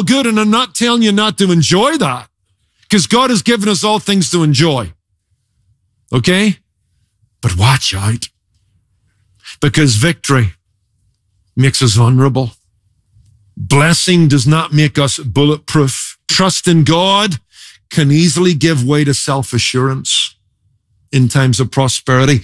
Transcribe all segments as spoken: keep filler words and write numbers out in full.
good, and I'm not telling you not to enjoy that, because God has given us all things to enjoy. Okay? But watch out, because victory makes us vulnerable. Blessing does not make us bulletproof. Trust in God can easily give way to self-assurance in times of prosperity.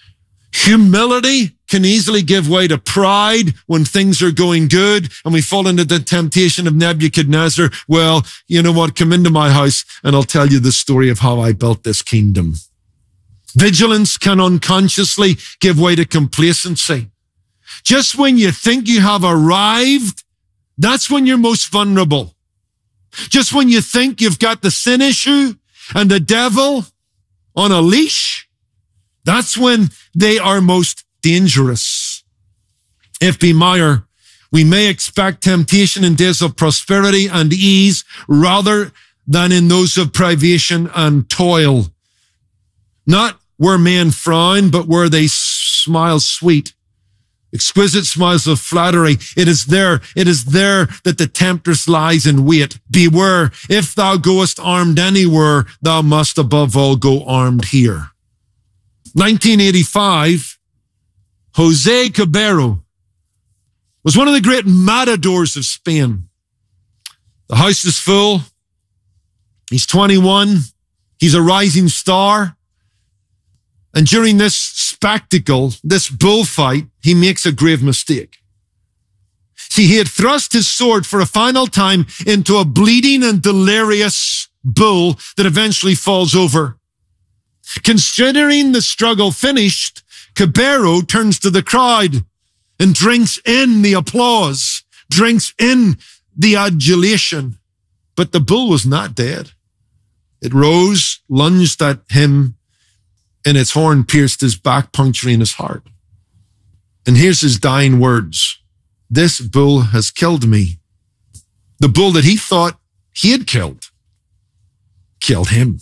Humility can easily give way to pride when things are going good, and we fall into the temptation of Nebuchadnezzar. Well, you know what? Come into my house and I'll tell you the story of how I built this kingdom. Vigilance can unconsciously give way to complacency. Just when you think you have arrived, that's when you're most vulnerable. Just when you think you've got the sin issue and the devil on a leash, that's when they are most dangerous. F B Meyer, we may expect temptation in days of prosperity and ease rather than in those of privation and toil. Not where men frown, but where they smile sweet. Exquisite smiles of flattery. It is there, it is there that the temptress lies in wait. Beware, if thou goest armed anywhere, thou must above all go armed here. nineteen eighty-five, Jose Cabero was one of the great matadors of Spain. The house is full. He's twenty-one. He's a rising star. And during this spectacle, this bullfight, he makes a grave mistake. See, he had thrust his sword for a final time into a bleeding and delirious bull that eventually falls over. Considering the struggle finished, Cabero turns to the crowd and drinks in the applause, drinks in the adulation. But the bull was not dead. It rose, lunged at him, and its horn pierced his back, puncturing his heart. And here's his dying words. This bull has killed me. The bull that he thought he had killed, killed him.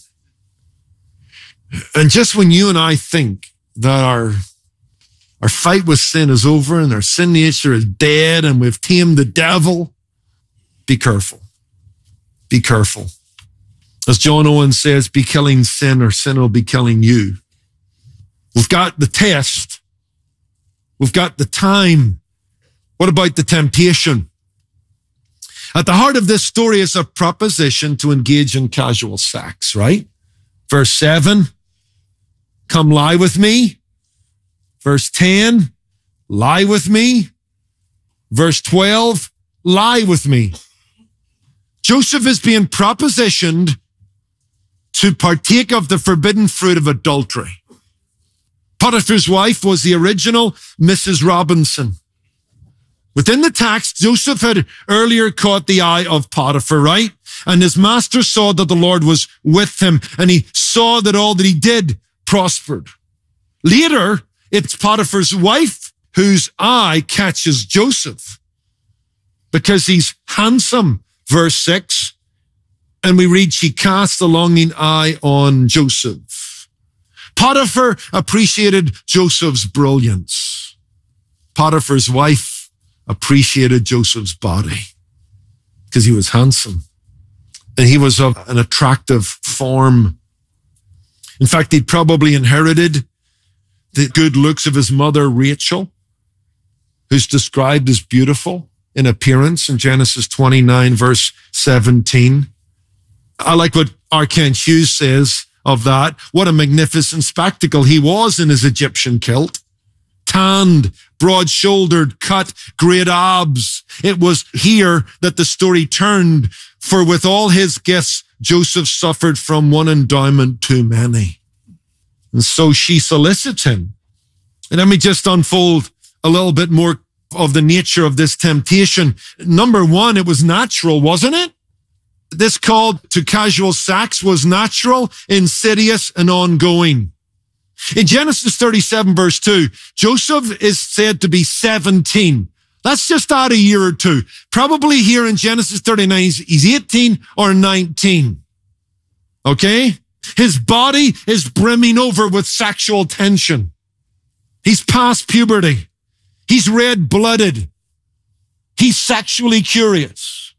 And just when you and I think that our, our fight with sin is over and our sin nature is dead and we've tamed the devil, be careful. Be careful. As John Owen says, be killing sin or sin will be killing you. We've got the test. We've got the time. What about the temptation? At the heart of this story is a proposition to engage in casual sex, right? Verse seven, come lie with me. Verse ten, lie with me. Verse twelve, lie with me. Joseph is being propositioned to partake of the forbidden fruit of adultery. Potiphar's wife was the original Missus Robinson. Within the text, Joseph had earlier caught the eye of Potiphar, right? And his master saw that the Lord was with him, and he saw that all that he did prospered. Later, it's Potiphar's wife whose eye catches Joseph because he's handsome, verse six. And we read, she cast a longing eye on Joseph. Potiphar appreciated Joseph's brilliance. Potiphar's wife appreciated Joseph's body because he was handsome and he was of an attractive form. In fact, he'd probably inherited the good looks of his mother, Rachel, who's described as beautiful in appearance in Genesis twenty-nine, verse seventeen. I like what R. Kent Hughes says of that. What a magnificent spectacle he was in his Egyptian kilt. Tanned, broad-shouldered, cut, great abs. It was here that the story turned, for with all his gifts, Joseph suffered from one endowment too many. And so she solicits him. And let me just unfold a little bit more of the nature of this temptation. Number one, it was natural, wasn't it? This call to casual sex was natural, insidious, and ongoing. In Genesis thirty-seven, verse two, Joseph is said to be seventeen. That's just out a year or two. Probably here in Genesis thirty-nine, he's eighteen or nineteen. Okay? His body is brimming over with sexual tension. He's past puberty. He's red-blooded. He's sexually curious.